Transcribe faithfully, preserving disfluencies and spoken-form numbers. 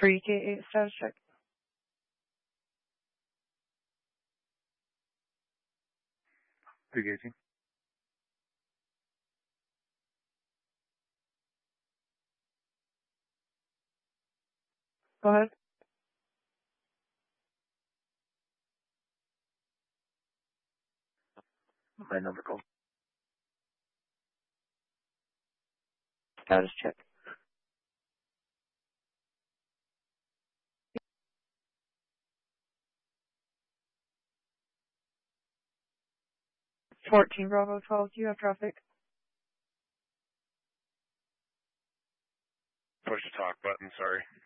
three K eight status check. three K eighteen. Go ahead. My number call. Status check. fourteen Bravo twelve, do you have traffic? Push to talk button, sorry.